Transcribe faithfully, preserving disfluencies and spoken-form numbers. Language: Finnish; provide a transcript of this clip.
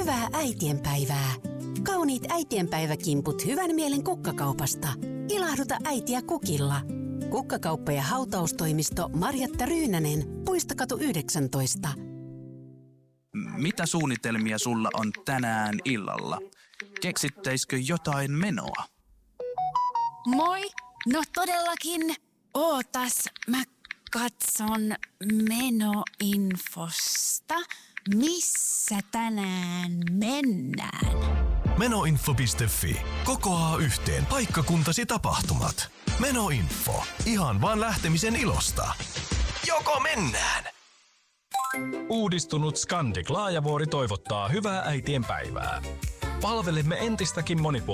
Hyvää äitienpäivää! Kauniit äitienpäiväkimput hyvän mielen kukkakaupasta. Ilahduta äitiä kukilla. Kukkakauppa ja hautaustoimisto Marjatta Ryynänen, Puistokatu yhdeksäntoista. Mitä suunnitelmia sulla on tänään illalla? Keksittäisikö jotain menoa? Moi! No todellakin. Ootas, mä katson menoinfosta. Missä tänään mennään? Menoinfo piste fi. Kokoaa yhteen paikkakuntasi tapahtumat. Menoinfo. Ihan vaan lähtemisen ilosta. Joko mennään? Uudistunut Scandic Laajavuori toivottaa hyvää äitienpäivää. Palvelemme entistäkin monipuolisesti